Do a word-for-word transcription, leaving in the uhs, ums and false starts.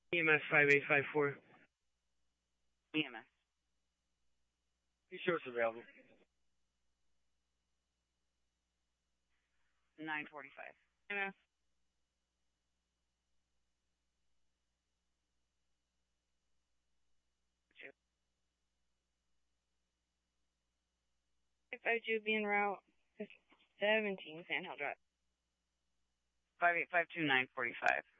E M S five eight five four. E M S. You sure it's available? nine forty-five. E M S. five two be en route. seventeen Sandhill Drive. five eight five two nine forty-five.